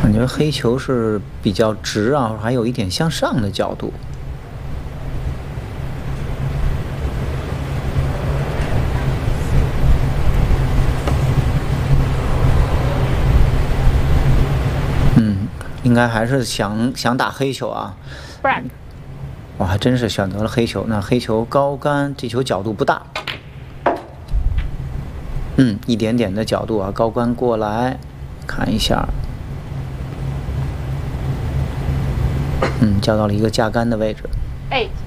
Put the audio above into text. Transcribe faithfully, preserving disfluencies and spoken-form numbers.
感觉黑球是比较直啊，还有一点向上的角度。嗯，应该还是想想打黑球啊。 Black。 哇，还真是选择了黑球。那黑球高杆，这球角度不大。嗯，一点点的角度啊，高杆过来，看一下。嗯，交到了一个架杆的位置。 Eight。